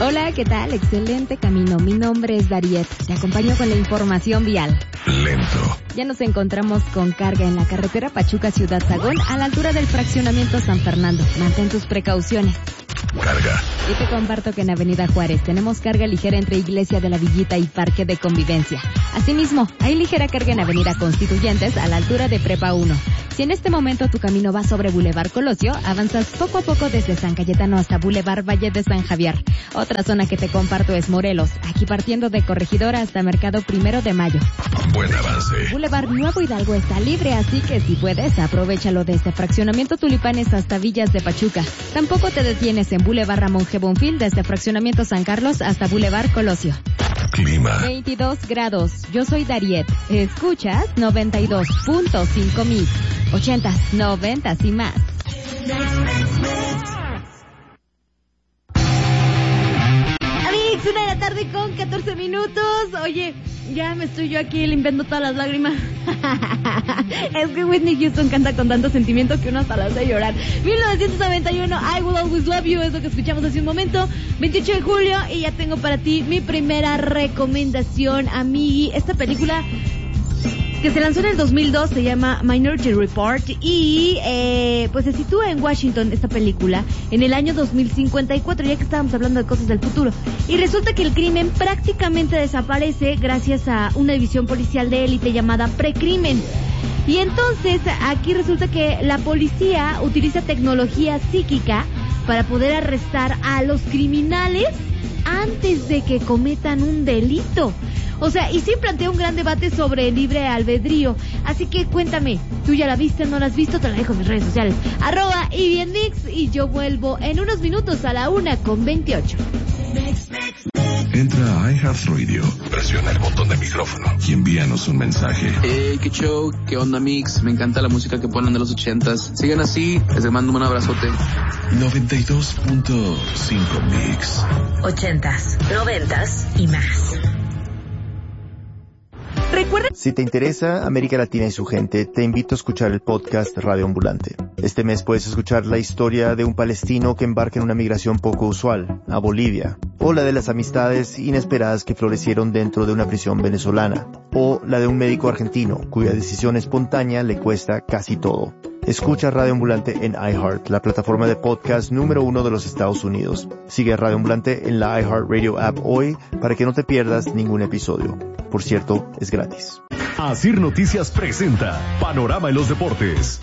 Hola, ¿qué tal? Excelente camino. Mi nombre es Dariet. Te acompaño con la información vial. Lento. Ya nos encontramos con carga en la carretera Pachuca-Ciudad Sagún a la altura del fraccionamiento San Fernando. Mantén tus precauciones. Carga. Y te comparto que en Avenida Juárez tenemos carga ligera entre Iglesia de la Villita y Parque de Convivencia. Asimismo, hay ligera carga en Avenida Constituyentes a la altura de Prepa 1. Si en este momento tu camino va sobre Boulevard Colosio, avanzas poco a poco desde San Cayetano hasta Boulevard Valle de San Javier. Otra zona que te comparto es Morelos, aquí partiendo de Corregidora hasta Mercado 1 de Mayo. Buen avance. Boulevard Nuevo Hidalgo está libre, así que si puedes, aprovéchalo desde Fraccionamiento Tulipanes hasta Villas de Pachuca. Tampoco te detienes en Boulevard Ramón G. Bonfil desde Fraccionamiento San Carlos hasta Boulevard Colosio. Clima. 22 grados. Yo soy Dariet. Escuchas 92.5 Mix. 80s, 90s y más. Amigos, 1:00 con 14 minutos. Oye, ya me estoy yo aquí limpiando todas las lágrimas. Es que Whitney Houston canta con tanto sentimiento que uno hasta la hace llorar. 1991, I Will Always Love You, es lo que escuchamos hace un momento. 28 de julio, y ya tengo para ti mi primera recomendación, amigui. Esta película que se lanzó en el 2002 se llama Minority Report y pues se sitúa en Washington esta película en el año 2054, ya que estábamos hablando de cosas del futuro. Y resulta que el crimen prácticamente desaparece gracias a una división policial de élite llamada Precrimen. Y entonces aquí resulta que la policía utiliza tecnología psíquica para poder arrestar a los criminales antes de que cometan un delito. O sea, y sí plantea un gran debate sobre el libre albedrío. Así que cuéntame, ¿tú ya la viste, no la has visto? Te la dejo en mis redes sociales. @YBNMix, y yo vuelvo en unos minutos a la 1:28. Entra a iHeartRadio, presiona el botón de micrófono y envíanos un mensaje. Qué show, qué onda Mix, me encanta la música que ponen de los 80s. Sigan así, les mando un abrazote. 92.5 Mix. 80s, 90s y más. Recuerda. Si te interesa América Latina y su gente, te invito a escuchar el podcast Radio Ambulante. Este mes puedes escuchar la historia de un palestino que embarca en una migración poco usual, a Bolivia, o la de las amistades inesperadas que florecieron dentro de una prisión venezolana, o la de un médico argentino cuya decisión espontánea le cuesta casi todo. Escucha Radio Ambulante en iHeart, la plataforma de podcast número 1 de los Estados Unidos. Sigue Radio Ambulante en la iHeartRadio app hoy para que no te pierdas ningún episodio. Por cierto, es gratis. Asir Noticias presenta Panorama en los Deportes.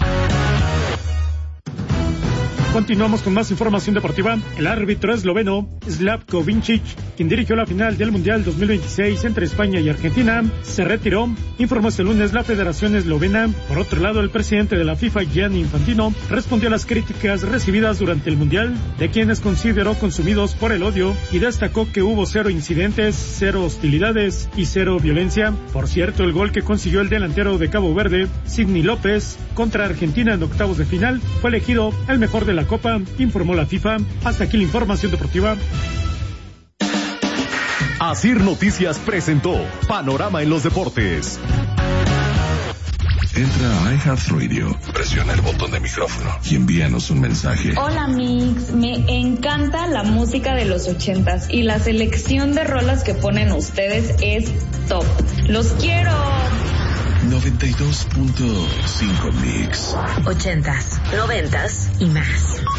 Continuamos con más información deportiva. El árbitro esloveno Slavko Vincic, quien dirigió la final del Mundial 2026 entre España y Argentina, se retiró, informó este lunes la Federación Eslovena. Por otro lado, el presidente de la FIFA, Gianni Infantino, respondió a las críticas recibidas durante el Mundial, de quienes consideró consumidos por el odio, y destacó que hubo 0 incidentes, 0 hostilidades y 0 violencia. Por cierto, el gol que consiguió el delantero de Cabo Verde, Sidney López, contra Argentina en octavos de final, fue elegido el mejor de la Copa, informó la FIFA. Hasta aquí la información deportiva. Asir Noticias presentó Panorama en los Deportes. Entra a iHeartRadio, presiona el botón de micrófono y envíanos un mensaje. Hola Mix, me encanta la música de los 80s y la selección de rolas que ponen ustedes es top. ¡Los quiero! 92.5 Mix. 80s, 90s y más.